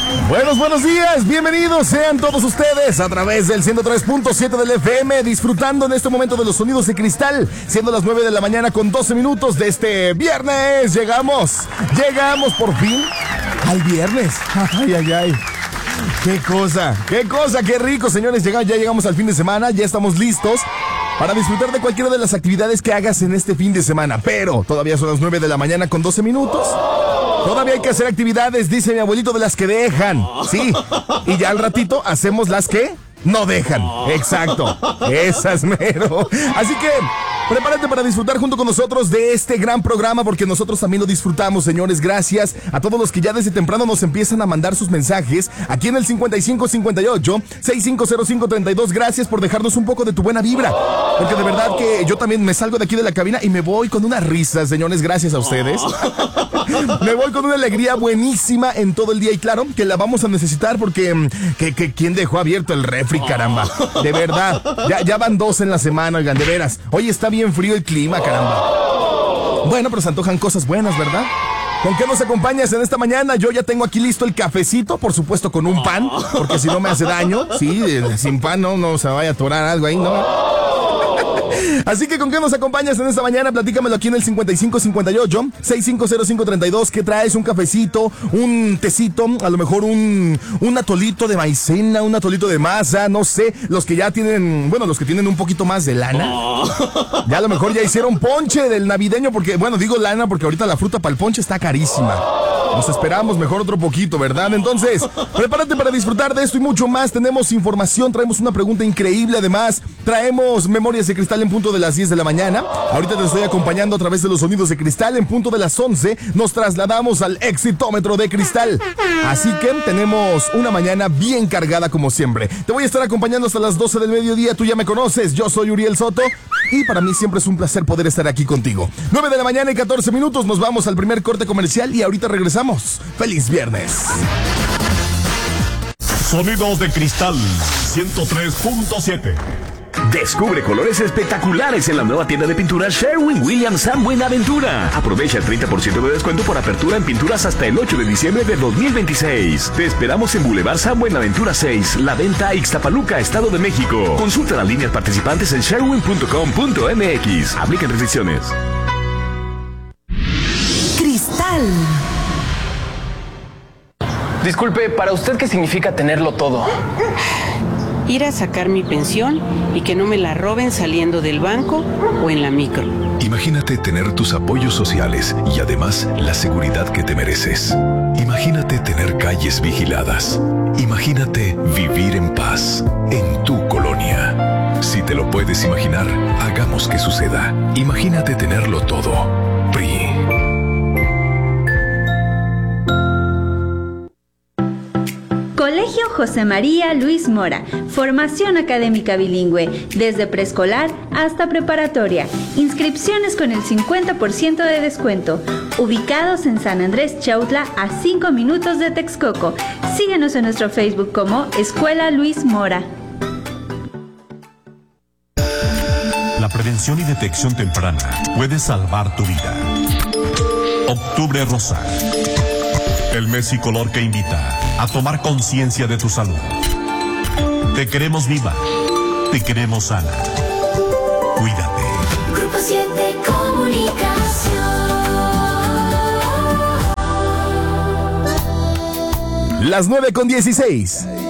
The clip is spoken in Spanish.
Buenos días, bienvenidos sean todos ustedes a través del 103.7 del FM, disfrutando en este momento de los sonidos de cristal, siendo las 9 de la mañana con 12 minutos de este viernes. Llegamos por fin al viernes. Ay. Qué cosa, qué rico, señores. Ya llegamos al fin de semana, ya estamos listos para disfrutar de cualquiera de las actividades que hagas en este fin de semana. Pero todavía son las 9 de la mañana con 12 minutos. Todavía hay que hacer actividades, dice mi abuelito, de las que dejan. Sí, y ya al ratito hacemos las que no dejan. Exacto, esas mero. Así que prepárate para disfrutar junto con nosotros de este gran programa, porque nosotros también lo disfrutamos, señores. Gracias a todos los que ya desde temprano nos empiezan a mandar sus mensajes aquí en el 5558-650532. Gracias por dejarnos un poco de tu buena vibra, porque de verdad que yo también me salgo de aquí de la cabina y me voy con una risa, señores, gracias a ustedes. Me voy con una alegría buenísima en todo el día, y claro que la vamos a necesitar porque ¿quién dejó abierto el refri, caramba? De verdad, ya van 2 en la semana, oigan, de veras. Hoy está bien frío el clima, caramba. Bueno, pero se antojan cosas buenas, ¿verdad? ¿Con qué nos acompañas en esta mañana? Yo ya tengo aquí listo el cafecito, por supuesto con un pan, porque si no me hace daño. Sí, sin pan no se vaya a atorar algo ahí, ¿no? Así que ¿con qué nos acompañas en esta mañana? Platícamelo aquí en el 5558-650532. ¿Qué traes? ¿Un cafecito? ¿Un tecito? A lo mejor un atolito de maicena, un atolito de masa, no sé. Los que ya tienen, bueno, los que tienen un poquito más de lana. Ya a lo mejor ya hicieron ponche del navideño, porque, bueno, digo lana porque ahorita la fruta para el ponche está carísima. Nos esperamos mejor otro poquito, ¿verdad? Entonces, prepárate para disfrutar de esto y mucho más. Tenemos información, traemos una pregunta increíble. Además, traemos Memorias de Cristal en punto de las 10 de la mañana. Ahorita te estoy acompañando a través de los sonidos de cristal. En punto de las 11 nos trasladamos al exitómetro de cristal. Así que tenemos una mañana bien cargada como siempre. Te voy a estar acompañando hasta las 12 del mediodía. Tú ya me conoces, yo soy Uriel Soto y para mí siempre es un placer poder estar aquí contigo. 9 de la mañana y 14 minutos, nos vamos al primer corte comercial y ahorita regresamos. ¡Feliz viernes! Sonidos de cristal 103.7. Descubre colores espectaculares en la nueva tienda de pinturas Sherwin-Williams San Buenaventura. Aprovecha el 30% de descuento por apertura en pinturas hasta el 8 de diciembre de 2026. Te esperamos en Boulevard San Buenaventura 6, La Venta, Ixtapaluca, Estado de México. Consulta las líneas participantes en sherwin.com.mx. Aplican restricciones. Cristal. Disculpe, ¿para usted qué significa tenerlo todo? Ir a sacar mi pensión y que no me la roben saliendo del banco o en la micro. Imagínate tener tus apoyos sociales y además la seguridad que te mereces. Imagínate tener calles vigiladas. Imagínate vivir en paz en tu colonia. Si te lo puedes imaginar, hagamos que suceda. Imagínate tenerlo todo. PRI. Colegio José María Luis Mora, formación académica bilingüe, desde preescolar hasta preparatoria, inscripciones con el 50% de descuento, ubicados en San Andrés Chautla a 5 minutos de Texcoco. Síguenos en nuestro Facebook como Escuela Luis Mora. La prevención y detección temprana puede salvar tu vida. Octubre Rosa, el mes y color que invita a tomar conciencia de tu salud. Te queremos viva, te queremos sana. Cuídate. Grupo 7 Comunicación. Las 9:16.